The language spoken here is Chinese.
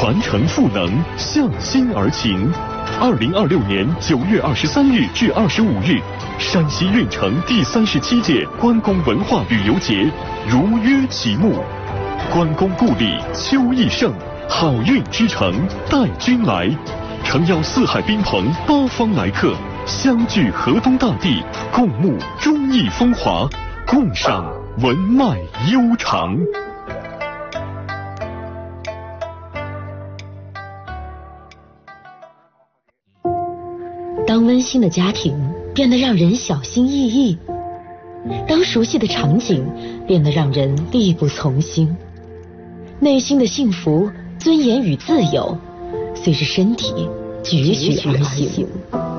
传承赋能，向心而行。2026年9月23日至25日，山西运城第37届关公文化旅游节如约启幕。关公故里秋意盛，好运之城带君来。诚邀四海宾朋八方来客，相聚河东大地，共沐忠义风华，共赏文脉悠长。 当温馨的家庭变得让人小心翼翼，当熟悉的场景变得让人力不从心，内心的幸福、尊严与自由，随着身体踽踽而行。